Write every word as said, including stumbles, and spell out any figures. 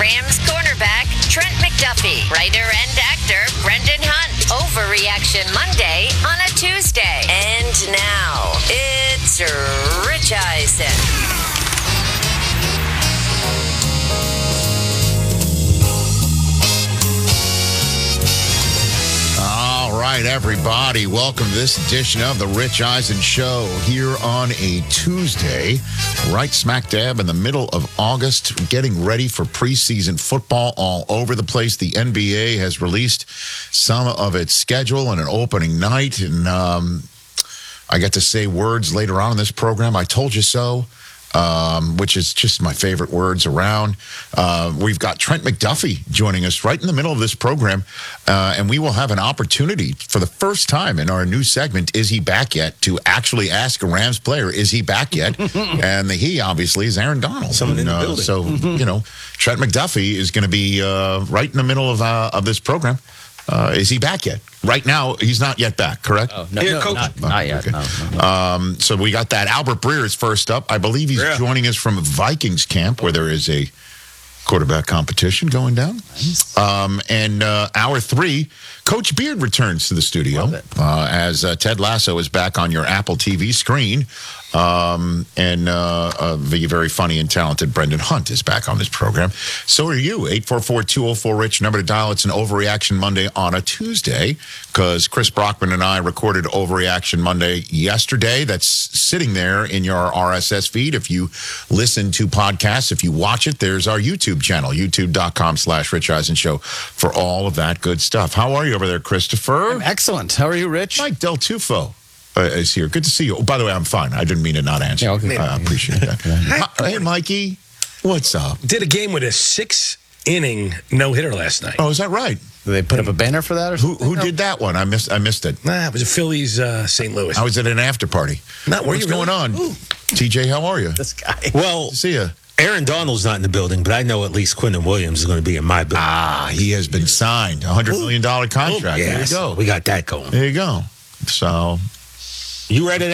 Rams cornerback Trent McDuffie, writer and actor Brendan Hunt. Overreaction Monday on a Tuesday. And now, it's Rich Eisen. All right, everybody. Welcome to this edition of the Rich Eisen Show here on a Tuesday, right smack dab in the middle of August, getting ready for preseason football all over the place. The N B A has released some of its schedule and an opening night, and um, I get to say words later on in this program. I told you so. Um, which is just my favorite words around. Uh, we've got Trent McDuffie joining us right in the middle of this program, uh, and we will have an opportunity for the first time in our new segment, Is He Back Yet?, to actually ask a Rams player, is he back yet? And the he, obviously, is Aaron Donald. Someone in the uh, building. So, you know, Trent McDuffie is going to be uh, right in the middle of, uh, of this program. Uh, is he back yet? Right now, he's not yet back, correct? Oh, no, Yeah, no, Coach. not, not yet. Okay. No, no, no. Um, so we got that. Albert Breer is first up. I believe he's Yeah. joining us from Vikings camp, where there is a quarterback competition going down. Nice. Um, and uh, hour three, Coach Beard returns to the studio Love it. uh, as uh, Ted Lasso is back on your Apple T V screen. Um, and uh, uh, the very funny and talented Brendan Hunt is back on this program. So are you. eight four four, two oh four, RICH, number to dial. It's an Overreaction Monday on a Tuesday because Chris Brockman and I recorded Overreaction Monday yesterday. That's sitting there in your R S S feed. If you listen to podcasts, if you watch it, there's our YouTube channel, youtube.com slash Rich Eisen Show for all of that good stuff. How are you over there, Christopher? I'm excellent. How are you, Rich? Mike Del Tufo uh, is here. Good to see you. Oh, by the way, I'm fine. I didn't mean to not answer. Yeah, okay. I appreciate that. Hi- Hey, Mikey. What's up? Did a game with a six-inning no-hitter last night. Oh, is that right? Did they put up a banner for that or Who something? who did that one? I missed I missed it. Nah, it was a Phillies uh, Saint Louis. I was at an after party. Not where What's you going really? on? Ooh. T J, how are you? This guy. Well, See ya. Aaron Donald's not in the building, but I know at least Quinton Williams is going to be in my building. Ah, he has been signed. A hundred million dollar contract. Yes, There you go. we got that going. There you go. So You ready?